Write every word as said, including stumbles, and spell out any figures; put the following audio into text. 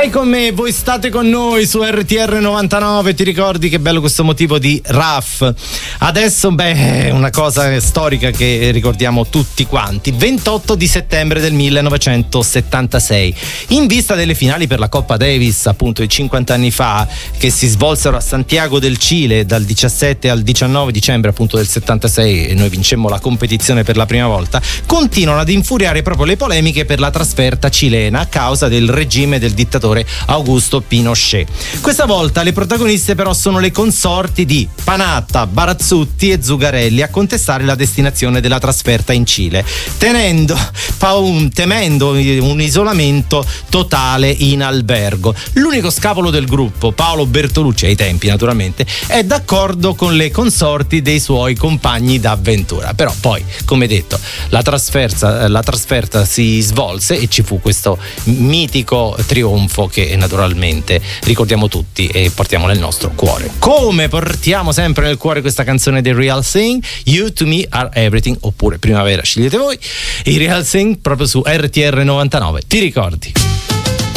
Stai con me, voi state con noi su R T R novantanove. Ti ricordi che bello questo motivo di R A F? Adesso, beh, una cosa storica che ricordiamo tutti quanti. ventotto di settembre del millenovecentosettantasei, in vista delle finali per la Coppa Davis, appunto di cinquanta anni fa, che si svolsero a Santiago del Cile dal diciassette al diciannove dicembre appunto del settantasei, e noi vincemmo la competizione per la prima volta. Continuano ad infuriare proprio le polemiche per la trasferta cilena a causa del regime del dittatore Augusto Pinochet. Questa volta le protagoniste però sono le consorti di Panatta, Barazzutti e Zugarelli a contestare la destinazione della trasferta in Cile, tenendo, paum, temendo un isolamento totale in albergo. L'unico scapolo del gruppo, Paolo Bertolucci, ai tempi naturalmente, è d'accordo con le consorti dei suoi compagni d'avventura. Però poi, come detto, la trasferta, la trasferta si svolse e ci fu questo mitico trionfo che naturalmente ricordiamo tutti e portiamo nel nostro cuore. Come portiamo sempre nel cuore questa canzone dei Real Thing, You to Me Are Everything, oppure Primavera, scegliete voi. I Real Thing proprio su R T R novantanove. Ti ricordi?